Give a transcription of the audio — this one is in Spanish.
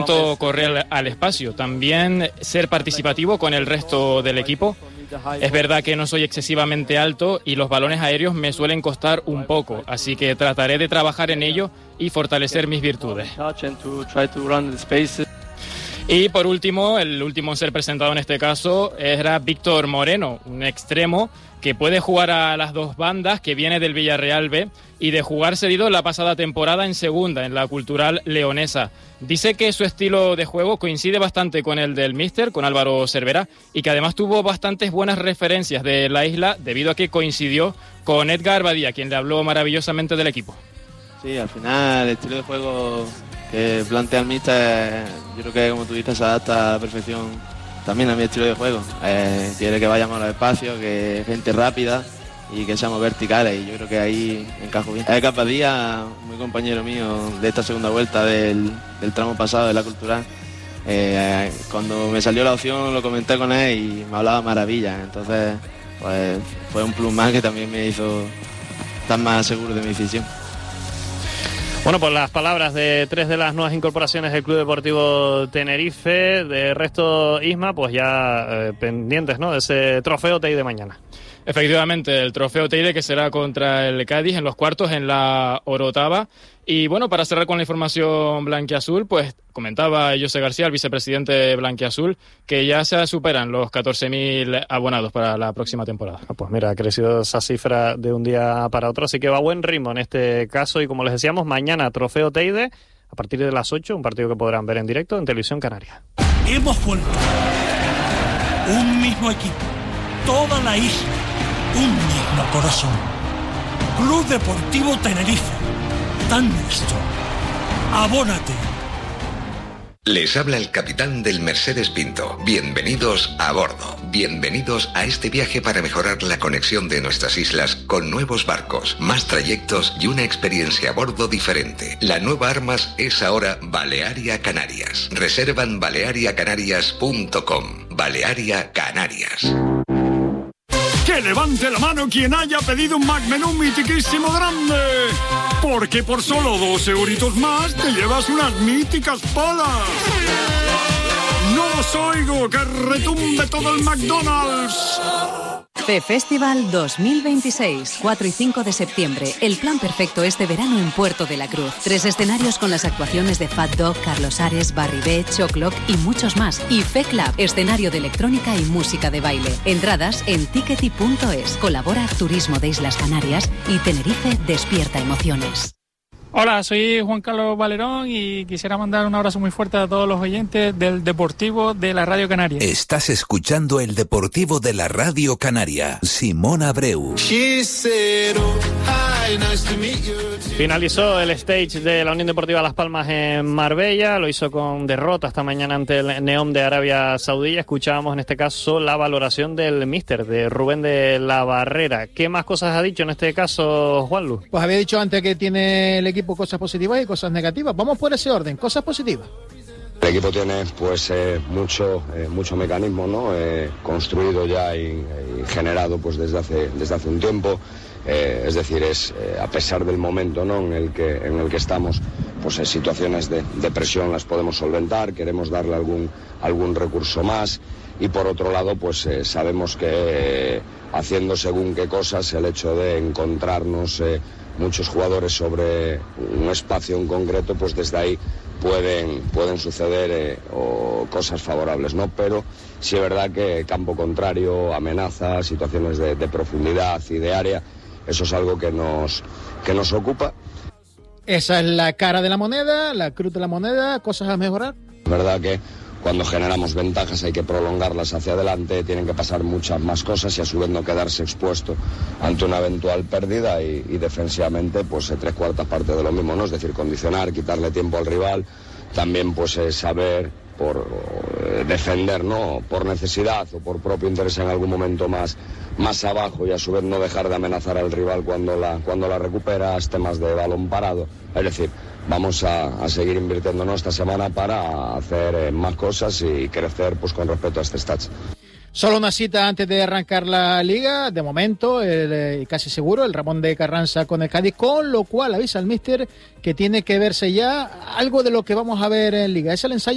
correr al espacio, también ser participativo con el resto del equipo. Es verdad que no soy excesivamente alto y los balones aéreos me suelen costar un poco, así que trataré de trabajar en ello y fortalecer mis virtudes. Y por último, el último en ser presentado en este caso era Víctor Moreno, un extremo que puede jugar a las dos bandas, que viene del Villarreal B y de jugar cedido la pasada temporada en segunda, en la Cultural Leonesa. Dice que su estilo de juego coincide bastante con el del míster, con Álvaro Cervera, y que además tuvo bastantes buenas referencias de la isla debido a que coincidió con Edgar Badía, quien le habló maravillosamente del equipo. Sí, al final el estilo de juego que plantea el míster, yo creo que como tú dices, se adapta a la perfección también a mi estilo de juego. Quiere que vayamos a los espacios, que gente rápida y que seamos verticales, y yo creo que ahí encajo bien. Edgar Badía, muy compañero mío de esta segunda vuelta del tramo pasado de la Cultural. Cuando me salió la opción lo comenté con él y me hablaba maravillas, entonces pues fue un plus más que también me hizo estar más seguro de mi decisión. Bueno, pues las palabras de tres de las nuevas incorporaciones del Club Deportivo Tenerife. De resto, Isma, pues ya pendientes, ¿no?, de ese trofeo Teide mañana. Efectivamente, el trofeo Teide, que será contra el Cádiz en los cuartos en la Orotava. Y bueno, para cerrar con la información blanquiazul, pues comentaba José García, el vicepresidente blanquiazul, que ya se superan los 14.000 abonados para la próxima temporada. Pues mira, ha crecido esa cifra de un día para otro, así que va a buen ritmo en este caso. Y como les decíamos, mañana trofeo Teide a partir de las 8, un partido que podrán ver en directo en Televisión Canaria. Hemos vuelto. Un mismo equipo, toda la isla, un mismo corazón. Club Deportivo Tenerife. Tan nuestro. Abónate. Les habla el capitán del Mercedes Pinto. Bienvenidos a bordo. Bienvenidos a este viaje para mejorar la conexión de nuestras islas con nuevos barcos, más trayectos y una experiencia a bordo diferente. La nueva Armas es ahora Balearia Canarias. Reservan baleariacanarias.com. Balearia Canarias. Que levante la mano quien haya pedido un Magmenú mitiquísimo grande. Porque por solo 2 euritos más te llevas unas míticas palas. ¡No os oigo! ¡Que retumbe todo el McDonald's! FeFestival 2026, 4 y 5 de septiembre. El plan perfecto este verano en Puerto de la Cruz. 3 escenarios con las actuaciones de Fat Dog, Carlos Ares, Barry B, Choclock y muchos más. Y FeClub, escenario de electrónica y música de baile. Entradas en tickety.es. Colabora Turismo de Islas Canarias y Tenerife despierta emociones. Hola, soy Juan Carlos Valerón y quisiera mandar un abrazo muy fuerte a todos los oyentes del Deportivo de la Radio Canaria. Estás escuchando el Deportivo de la Radio Canaria. Simón Abreu. Finalizó el stage de la Unión Deportiva Las Palmas en Marbella, lo hizo con derrota esta mañana ante el Neom de Arabia Saudí. Escuchábamos en este caso la valoración del míster, de Rubén de la Barrera. ¿Qué más cosas ha dicho en este caso, Juanlu? Pues había dicho antes que tiene el equipo cosas positivas y cosas negativas. Vamos por ese orden, cosas positivas. El equipo tiene pues mucho mecanismo, ¿no? Construido ya y generado pues desde hace un tiempo. Es decir, a pesar del momento, ¿no?, en el que estamos, pues situaciones de presión las podemos solventar, queremos darle algún recurso más, y por otro lado pues sabemos que haciendo según qué cosas, el hecho de encontrarnos muchos jugadores sobre un espacio en concreto, pues desde ahí pueden suceder cosas favorables, ¿no? Pero sí es verdad que campo contrario, amenaza, situaciones de profundidad y de área, eso es algo que nos ocupa. Esa es la cara de la moneda, la cruz de la moneda, cosas a mejorar. Es verdad que cuando generamos ventajas hay que prolongarlas hacia adelante, tienen que pasar muchas más cosas y a su vez no quedarse expuesto ante una eventual pérdida y defensivamente pues 3/4 parte de lo mismo, ¿no? Es decir, condicionar, quitarle tiempo al rival, también pues saber por defender, ¿no?, por necesidad o por propio interés en algún momento más abajo, y a su vez no dejar de amenazar al rival cuando la recuperas, temas de balón parado. Es decir, vamos a seguir invirtiéndonos esta semana para hacer más cosas y crecer pues con respecto a este stats. Solo una cita antes de arrancar la Liga, de momento, casi seguro, el Ramón de Carranza con el Cádiz, con lo cual avisa al míster que tiene que verse ya algo de lo que vamos a ver en Liga. Es el ensayo